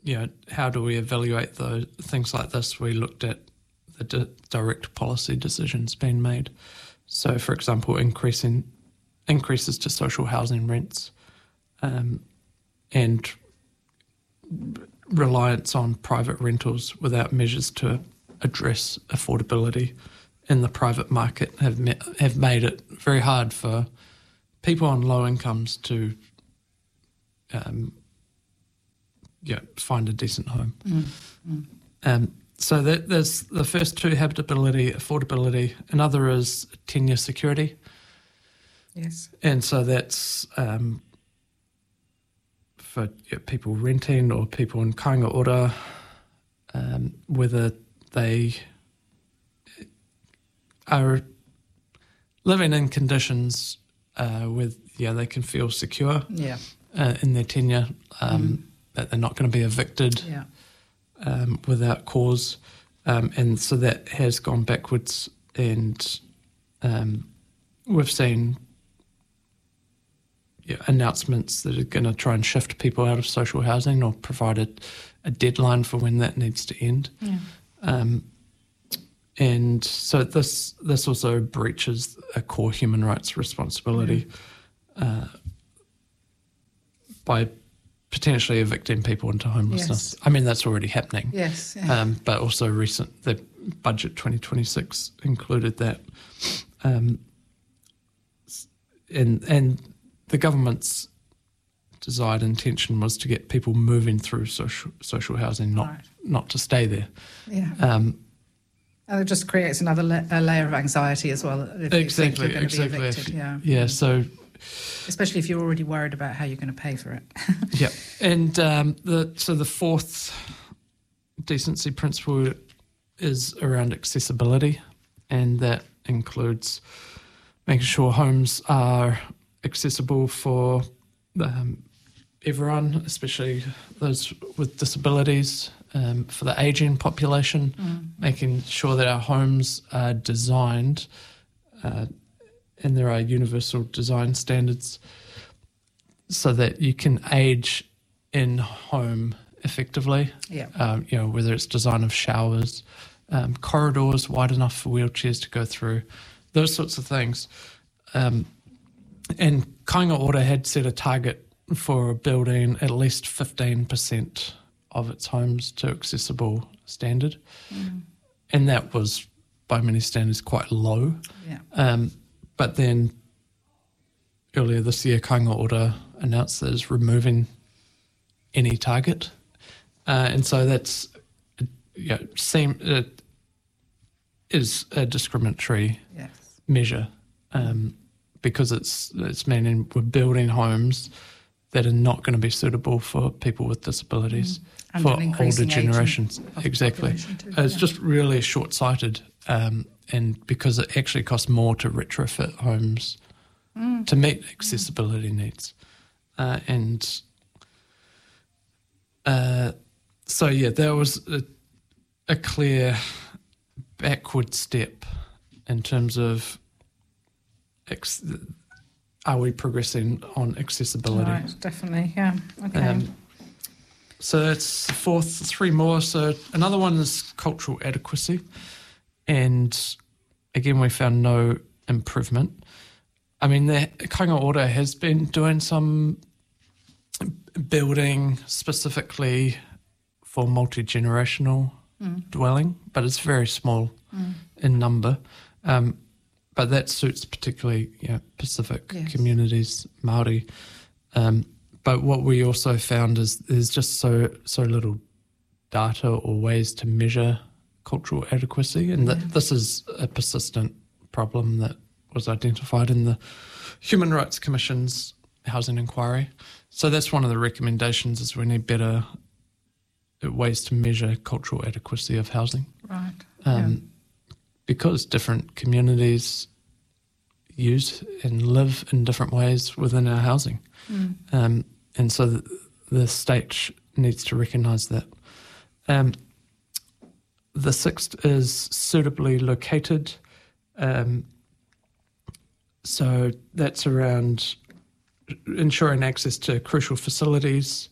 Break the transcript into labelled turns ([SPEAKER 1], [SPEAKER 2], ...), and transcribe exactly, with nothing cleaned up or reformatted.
[SPEAKER 1] you know, how do we evaluate those things like this? We looked at the di- direct policy decisions being made. So, for example, increasing increases to social housing rents, um, and reliance on private rentals without measures to address affordability in the private market have met, have made it very hard for people on low incomes to um, yeah, find a decent home.
[SPEAKER 2] Mm, mm.
[SPEAKER 1] Um, so that, there's the first two, habitability, affordability. Another is tenure security.
[SPEAKER 2] Yes.
[SPEAKER 1] And so that's um, for yeah, people renting or people in kāinga ora, um, whether they are living in conditions uh, with yeah they can feel secure
[SPEAKER 2] Yeah.
[SPEAKER 1] uh, in their tenure, um,
[SPEAKER 2] Mm.
[SPEAKER 1] that they're not going to be evicted
[SPEAKER 2] Yeah.
[SPEAKER 1] um, without cause, um, and so that has gone backwards, and um, we've seen yeah, announcements that are going to try and shift people out of social housing or provide a, a deadline for when that needs to end.
[SPEAKER 2] Yeah.
[SPEAKER 1] Um, and so this this also breaches a core human rights responsibility uh, by potentially evicting people into homelessness.
[SPEAKER 2] Yes.
[SPEAKER 1] I mean, that's already happening.
[SPEAKER 2] Yes. Yeah.
[SPEAKER 1] Um, but also recent, the budget twenty twenty-six included that. Um, and and the government's desired intention was to get people moving through social social housing, not
[SPEAKER 2] Right.
[SPEAKER 1] not to stay there.
[SPEAKER 2] yeah.
[SPEAKER 1] Um,
[SPEAKER 2] And it just creates another la- a layer of anxiety as well. If you
[SPEAKER 1] exactly,
[SPEAKER 2] think you're going
[SPEAKER 1] exactly.
[SPEAKER 2] to be
[SPEAKER 1] If-
[SPEAKER 2] evicted. Yeah.
[SPEAKER 1] yeah. So
[SPEAKER 2] Especially if you're already worried about how you're going to pay for it.
[SPEAKER 1] yeah, and um, the so the fourth decency principle is around accessibility, and that includes making sure homes are accessible for um, everyone, especially those with disabilities, um, for the ageing population,
[SPEAKER 2] Mm.
[SPEAKER 1] making sure that our homes are designed uh, and there are universal design standards so that you can age in home effectively.
[SPEAKER 2] Yeah.
[SPEAKER 1] Um, you know, whether it's design of showers, um, corridors wide enough for wheelchairs to go through, those sorts of things. Um, and Kāinga Ora had set a target for building at least fifteen percent of its homes to accessible standard.
[SPEAKER 2] Mm.
[SPEAKER 1] And that was, by many standards, quite low.
[SPEAKER 2] Yeah.
[SPEAKER 1] Um, but then earlier this year, Kāinga Ora announced that it's removing any target. Uh, and so that's, yeah, seem, it is a discriminatory
[SPEAKER 2] Yes.
[SPEAKER 1] measure, um, because it's it's meaning we're building homes that are not going to be suitable for people with disabilities,
[SPEAKER 2] And
[SPEAKER 1] for
[SPEAKER 2] an
[SPEAKER 1] older
[SPEAKER 2] increasing aging
[SPEAKER 1] generations.
[SPEAKER 2] of the
[SPEAKER 1] Exactly.
[SPEAKER 2] population too,
[SPEAKER 1] Uh, It's
[SPEAKER 2] yeah.
[SPEAKER 1] just really short-sighted, um, and because it actually costs more to retrofit homes
[SPEAKER 2] Mm.
[SPEAKER 1] to meet accessibility needs. Uh, and uh, so, yeah, there was a, a clear backward step in terms of ex- are we progressing on accessibility.
[SPEAKER 2] Right, definitely, yeah. Okay.
[SPEAKER 1] Um, so that's the fourth, three more. So another one is cultural adequacy. And again, we found no improvement. I mean, the Kāinga Ora has been doing some building specifically for multi-generational
[SPEAKER 2] Mm.
[SPEAKER 1] dwelling, but it's very small
[SPEAKER 2] Mm.
[SPEAKER 1] in number. Um, but that suits particularly you know, Pacific
[SPEAKER 2] Yes.
[SPEAKER 1] communities, Māori. Um, but what we also found is there's just so so little data or ways to measure cultural adequacy, and that
[SPEAKER 2] Yeah.
[SPEAKER 1] this is a persistent problem that was identified in the Human Rights Commission's housing inquiry. So that's one of the recommendations: is we need better ways to measure cultural adequacy of housing.
[SPEAKER 2] Right.
[SPEAKER 1] Um,
[SPEAKER 2] yeah.
[SPEAKER 1] Because different communities use and live in different ways within our housing.
[SPEAKER 2] Mm.
[SPEAKER 1] Um, and so the, the state sh- needs to recognise that. Um, the sixth is suitably located. Um, so that's around ensuring access to crucial facilities,